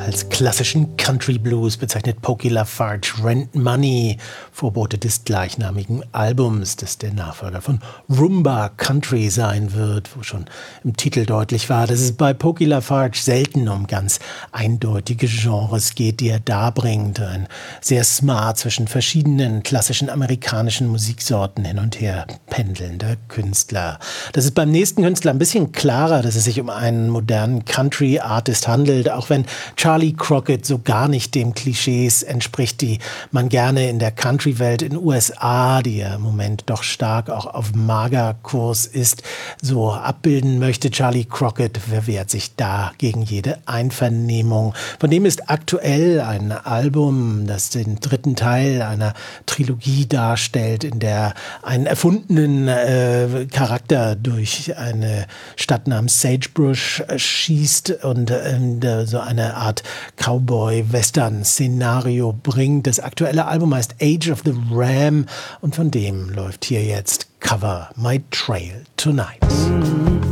Als klassischen Country Blues bezeichnet Pokey LaFarge Rent Money, Vorbote des gleichnamigen Albums, das der Nachfolger von Rumba Country sein wird, wo schon im Titel deutlich war, dass es bei Pokey LaFarge selten um ganz eindeutige Genres geht, die er darbringt. Ein sehr smart zwischen verschiedenen klassischen amerikanischen Musiksorten hin und her pendelnder Künstler. Das ist beim nächsten Künstler ein bisschen klarer, dass es sich um einen modernen Country-Artist handelt, auch wenn Charlie Crockett so gar nicht dem Klischees entspricht, die man gerne in der Country-Welt in den USA, die ja im Moment doch stark auch auf Magerkurs ist, so abbilden möchte. Charlie Crockett verwehrt sich da gegen jede Einvernehmung. Von dem ist aktuell ein Album, das den dritten Teil einer Trilogie darstellt, in der einen erfundenen Charakter durch eine Stadt namens Sagebrush schießt und so eine Art Cowboy-Western-Szenario bringt. Das aktuelle Album heißt Age of the Ram und von dem läuft hier jetzt Cover My Trail Tonight.